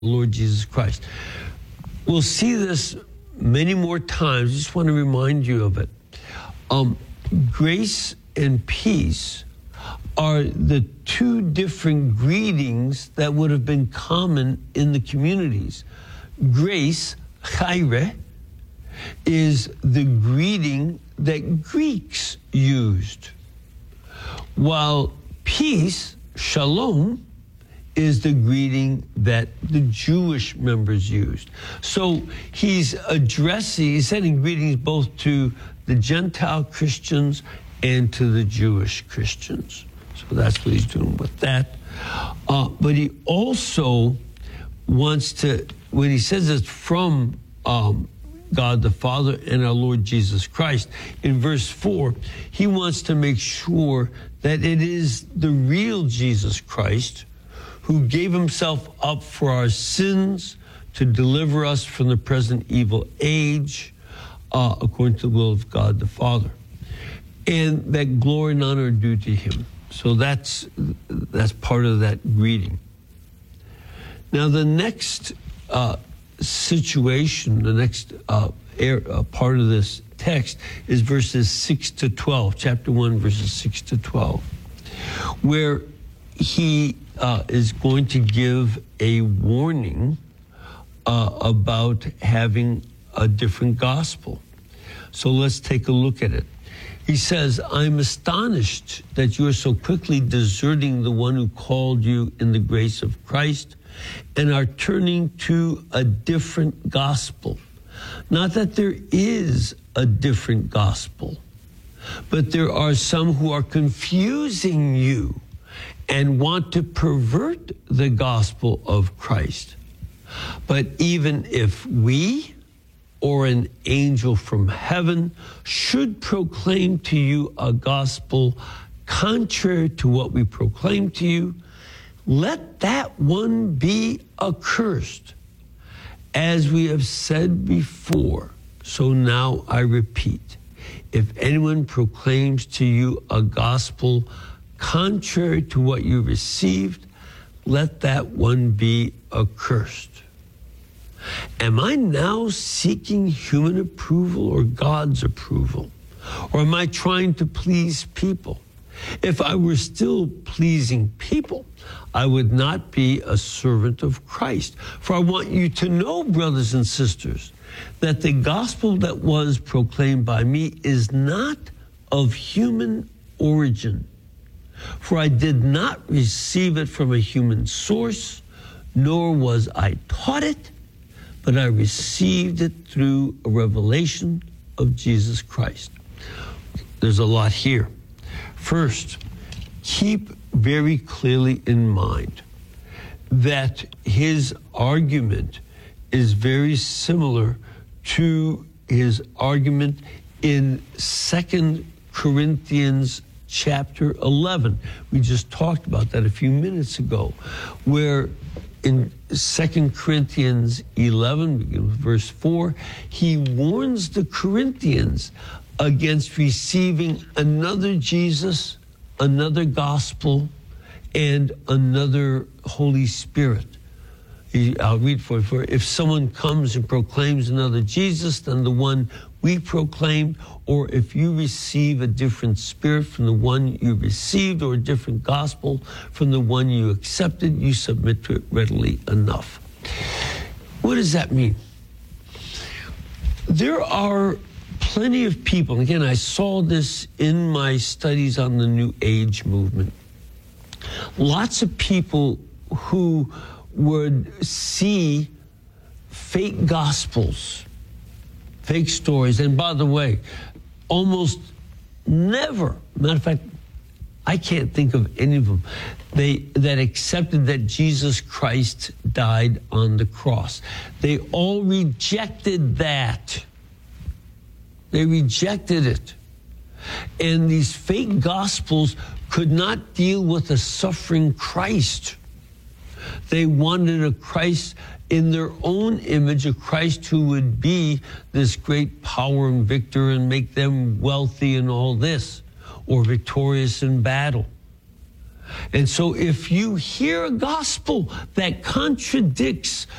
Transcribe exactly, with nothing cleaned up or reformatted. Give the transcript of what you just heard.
Lord Jesus Christ. We'll see this many more times. I just want to remind you of it. Um, grace and peace are the two different greetings that would have been common in the communities. Grace, chaire, is the greeting that Greeks used, while peace, shalom, is the greeting that the Jewish members used. So he's addressing, he's sending greetings both to the Gentile Christians and to the Jewish Christians. So that's what he's doing with that. Uh, but he also wants to, when he says it's from um, God the Father and our Lord Jesus Christ, in verse four, he wants to make sure that it is the real Jesus Christ who gave himself up for our sins to deliver us from the present evil age, uh, according to the will of God the Father. And that glory and honor are due to him. So that's, that's part of that greeting. Now, the next uh, situation, the next uh, air, uh, part of this text is verses six to twelve, chapter one, verses six to twelve, where he uh, is going to give a warning uh, about having a different gospel. So let's take a look at it. He says, I'm astonished that you are so quickly deserting the one who called you in the grace of Christ and are turning to a different gospel. Not that there is a different gospel, but there are some who are confusing you and want to pervert the gospel of Christ. But even if we or an angel from heaven should proclaim to you a gospel contrary to what we proclaim to you, let that one be accursed. As we have said before, so now I repeat, if anyone proclaims to you a gospel contrary to what you received, let that one be accursed. Am I now seeking human approval or God's approval? Or am I trying to please people? If I were still pleasing people, I would not be a servant of Christ. For I want you to know, brothers and sisters, that the gospel that was proclaimed by me is not of human origin. For I did not receive it from a human source, nor was I taught it, but I received it through a revelation of Jesus Christ. There's a lot here. First, keep very clearly in mind that his argument is very similar to his argument in Second Corinthians chapter eleven. We just talked about that a few minutes ago, where in Second Corinthians eleven, verse four, he warns the Corinthians against receiving another Jesus, another gospel, and another Holy Spirit. I'll read for you. If someone comes and proclaims another Jesus than the one we proclaimed, or if you receive a different spirit from the one you received, or a different gospel from the one you accepted, you submit to it readily enough. What does that mean? There are plenty of people, again, I saw this in my studies on the New Age movement, lots of people who would see fake gospels, fake stories. And by the way, almost never, matter of fact, I can't think of any of them, they that accepted that Jesus Christ died on the cross. They all rejected that. They rejected it. And these fake gospels could not deal with a suffering Christ. They wanted a Christ in their own image, a Christ who would be this great power and victor and make them wealthy and all this, or victorious in battle. And so if you hear a gospel that contradicts